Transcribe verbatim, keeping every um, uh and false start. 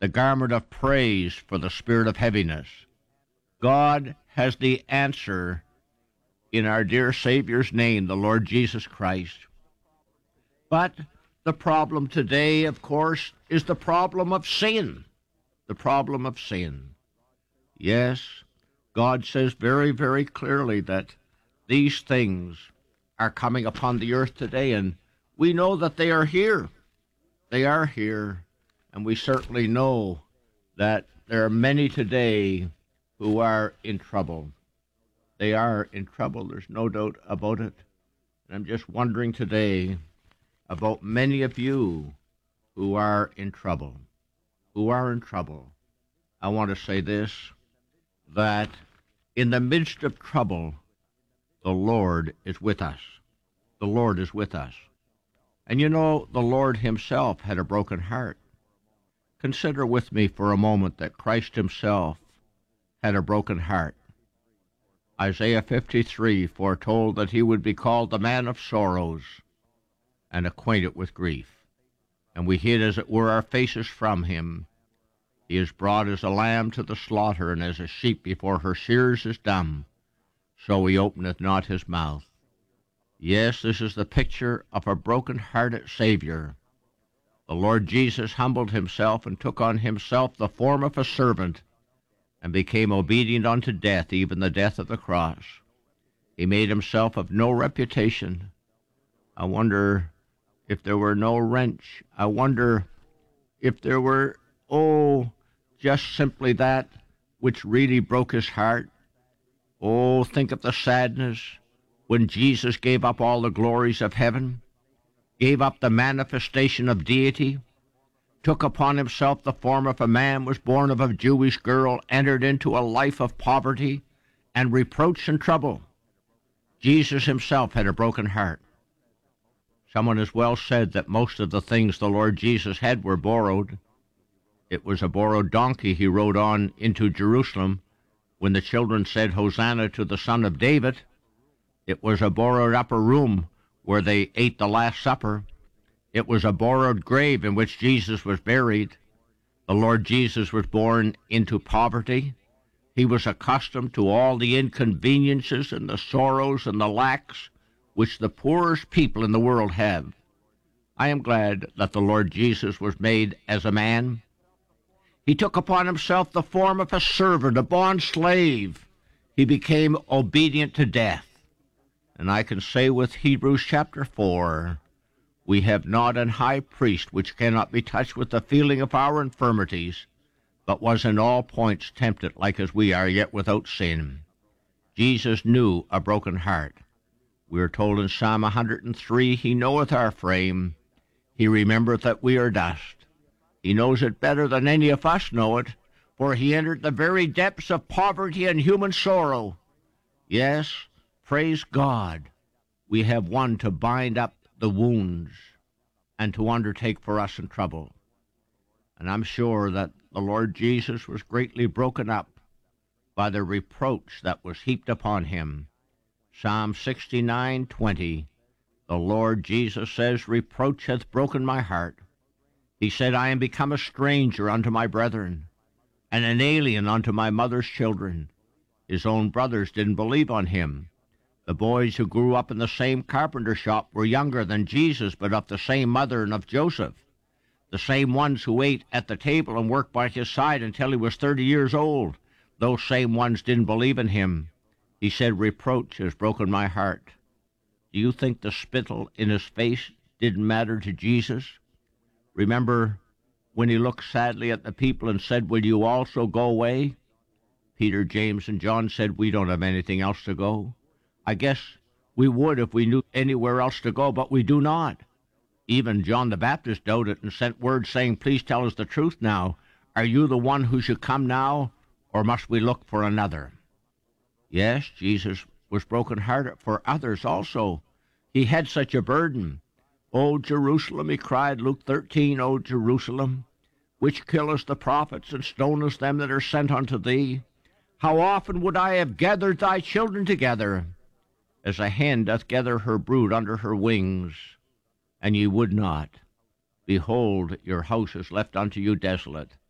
the garment of praise for the spirit of heaviness. God has the answer in our dear Savior's name, the Lord Jesus Christ. But the problem today, of course, is the problem of sin. The problem of sin. Yes, God says very, very clearly that these things are coming upon the earth today, and we know that they are here. They are here, and we certainly know that there are many today who are in trouble. They are in trouble, there's no doubt about it. And I'm just wondering today about many of you who are in trouble, who are in trouble. I want to say this, that in the midst of trouble, the Lord is with us. The Lord is with us. And you know, the Lord himself had a broken heart. Consider with me for a moment that Christ himself had a broken heart. Isaiah fifty-three foretold that he would be called the man of sorrows and acquainted with grief. And we hid, as it were, our faces from him. He is brought as a lamb to the slaughter, and as a sheep before her shearers is dumb, so he openeth not his mouth. Yes, this is the picture of a broken-hearted Savior. The Lord Jesus humbled himself and took on himself the form of a servant, and became obedient unto death, even the death of the cross. He made himself of no reputation. I wonder if there were no wrench. I wonder if there were, oh, just simply that which really broke his heart. Oh, think of the sadness when Jesus gave up all the glories of heaven, gave up the manifestation of deity, took upon himself the form of a man, was born of a Jewish girl, entered into a life of poverty and reproach and trouble. Jesus himself had a broken heart. Someone has well said that most of the things the Lord Jesus had were borrowed. It was a borrowed donkey he rode on into Jerusalem when the children said, Hosanna to the Son of David. It was a borrowed upper room where they ate the Last Supper. It was a borrowed grave in which Jesus was buried. The Lord Jesus was born into poverty. He was accustomed to all the inconveniences and the sorrows and the lacks which the poorest people in the world have. I am glad that the Lord Jesus was made as a man. He took upon himself the form of a servant, a bond slave. He became obedient to death. And I can say with Hebrews chapter four, we have not an high priest which cannot be touched with the feeling of our infirmities, but was in all points tempted like as we are, yet without sin. Jesus knew a broken heart. We are told in Psalm one hundred three, he knoweth our frame. He remembereth that we are dust. He knows it better than any of us know it, for he entered the very depths of poverty and human sorrow. Yes, praise God, we have one to bind up the wounds and to undertake for us in trouble. And I'm sure that the Lord Jesus was greatly broken up by the reproach that was heaped upon him. Psalm sixty-nine twenty, the Lord Jesus says, reproach hath broken my heart. He said, I am become a stranger unto my brethren, and an alien unto my mother's children. His own brothers didn't believe on him. The boys who grew up in the same carpenter shop were younger than Jesus, but of the same mother and of Joseph. The same ones who ate at the table and worked by his side until he was thirty years old. Those same ones didn't believe in him. He said, reproach has broken my heart. Do you think the spittle in his face didn't matter to Jesus? Remember when he looked sadly at the people and said, will you also go away? Peter, James, and John said, we don't have anything else to go. I guess we would if we knew anywhere else to go, but we do not. Even John the Baptist doubted and sent word saying, please tell us the truth now. Are you the one who should come now, or must we look for another? Yes, Jesus was broken-hearted for others also. He had such a burden. O Jerusalem, he cried, Luke thirteen, O Jerusalem, which killest the prophets and stonest them that are sent unto thee. How often would I have gathered thy children together, as a hen doth gather her brood under her wings, and ye would not. Behold, your house is left unto you desolate.